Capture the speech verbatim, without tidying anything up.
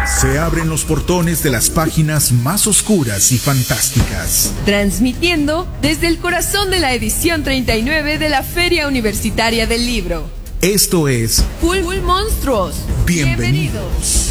Se abren los portones de las páginas más oscuras y fantásticas. Transmitiendo desde el corazón de la edición treinta y nueve de la Feria Universitaria del Libro. Esto es Full Monstruos. Bienvenidos.